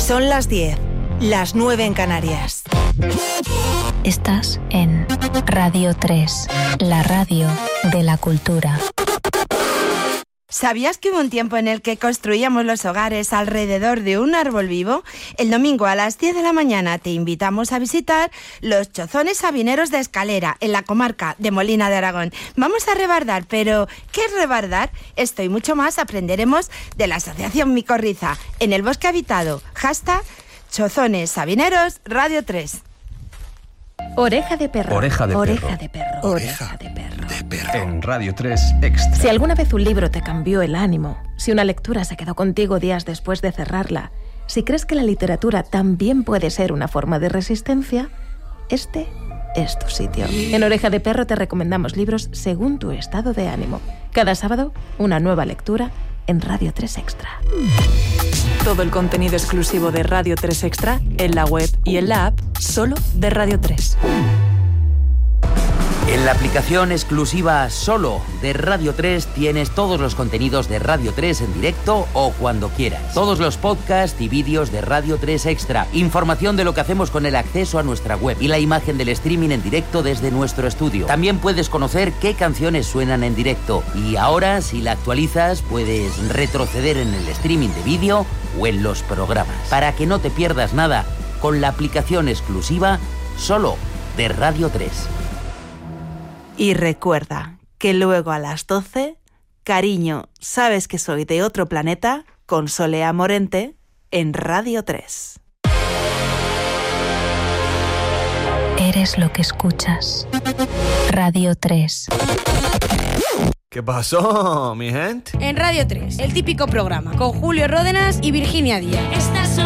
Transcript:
Son las 10, las 9 en Canarias. Estás en Radio 3, la radio de la cultura. ¿Sabías que hubo un tiempo en el que construíamos los hogares alrededor de un árbol vivo? El domingo a las 10 de la mañana te invitamos a visitar los Chozones Sabineros de Escalera, en la comarca de Molina de Aragón. Vamos a rebardar, pero ¿qué es rebardar? Esto y mucho más aprenderemos de la Asociación Micorriza en el Bosque Habitado. # Chozones Sabineros Radio 3. Oreja de perro. Oreja de perro. Oreja de perro. Oreja de perro. En Radio 3 Extra. Si alguna vez un libro te cambió el ánimo, si una lectura se quedó contigo días después de cerrarla, si crees que la literatura también puede ser una forma de resistencia, este es tu sitio. En Oreja de Perro te recomendamos libros según tu estado de ánimo. Cada sábado, una nueva lectura en Radio 3 Extra. Todo el contenido exclusivo de Radio 3 Extra en la web y en la app solo de Radio 3. En la aplicación exclusiva solo de Radio 3 tienes todos los contenidos de Radio 3 en directo o cuando quieras. Todos los podcasts y vídeos de Radio 3 Extra. Información de lo que hacemos con el acceso a nuestra web y la imagen del streaming en directo desde nuestro estudio. También puedes conocer qué canciones suenan en directo. Y ahora, si la actualizas, puedes retroceder en el streaming de vídeo o en los programas. Para que no te pierdas nada con la aplicación exclusiva solo de Radio 3. Y recuerda que luego a las 12, Cariño, sabes que soy de otro planeta, con Solea Morente, en Radio 3. Eres lo que escuchas. Radio 3. ¿Qué pasó, mi gente? En Radio 3, el típico programa, con Julio Ródenas y Virginia Díaz.